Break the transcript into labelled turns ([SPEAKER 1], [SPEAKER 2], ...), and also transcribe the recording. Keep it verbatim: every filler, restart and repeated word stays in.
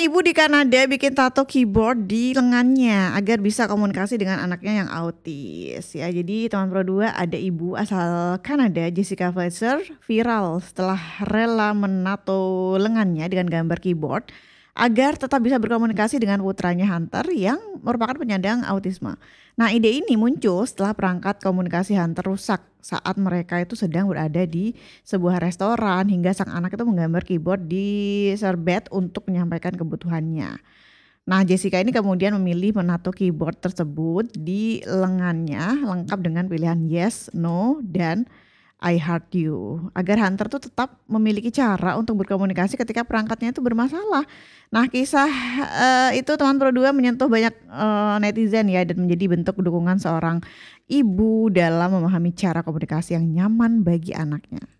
[SPEAKER 1] ibu di Kanada bikin tato keyboard di lengannya agar bisa komunikasi dengan anaknya yang autis ya. Jadi teman Pro dua, ada ibu asal Kanada, Jessica Fletcher, viral setelah rela menato lengannya dengan gambar keyboard agar tetap bisa berkomunikasi dengan putranya Hunter yang merupakan penyandang autisme. Nah, ide ini muncul setelah perangkat komunikasi Hunter rusak saat mereka itu sedang berada di sebuah restoran hingga sang anak itu menggambar keyboard di serbet untuk menyampaikan kebutuhannya. Nah, Jessica ini kemudian memilih menato keyboard tersebut di lengannya lengkap dengan pilihan yes, no, dan I heart you agar Hunter tuh tetap memiliki cara untuk berkomunikasi ketika perangkatnya itu bermasalah. Nah, kisah eh, itu teman Pro dua menyentuh banyak eh, netizen ya dan menjadi bentuk dukungan seorang ibu dalam memahami cara komunikasi yang nyaman bagi anaknya.